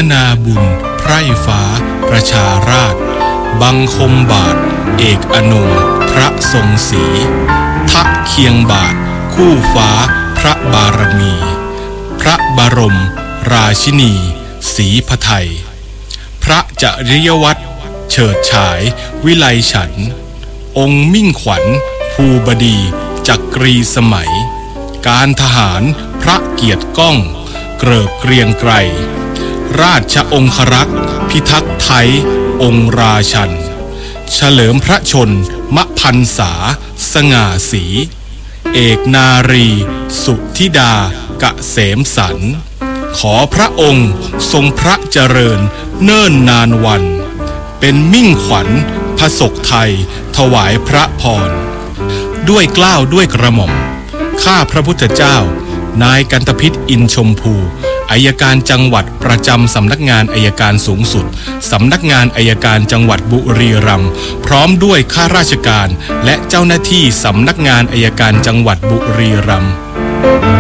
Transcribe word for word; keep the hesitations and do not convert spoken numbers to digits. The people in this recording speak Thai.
นาบุญไพร่ฟ้าประชาราษฎร์บังคมบาทเอกอนงพระทรงศรีทักเคียงบาทคู่ฟ้าพระบารมีพระบรมราชินีศรีพไทยพระจริยวัตรเฉิดฉายวิไลฉันท์องค์มิ่งขวัญภูบดีจักรีสมัยการทหารพระเกียรติก้องเกริกเกรียงไกรราชองครักษ์พิทักษ์ไทยองค์ราชันเฉลิมพระชนมพรรษาสง่าสีเอกนารีสุธิดากะเสมสันขอพระองค์ทรงพระเจริญเนิ่นนานวันเป็นมิ่งขวัญพระศกไทยถวายพระพรด้วยเกล้าด้วยกระหม่อมข้าพระพุทธเจ้านายกันตพิษอินชมพูอัยการจังหวัดประจำสำนักงานอัยการสูงสุดสำนักงานอัยการจังหวัดบุรีรัมย์พร้อมด้วยข้าราชการและเจ้าหน้าที่สำนักงานอัยการจังหวัดบุรีรัมย์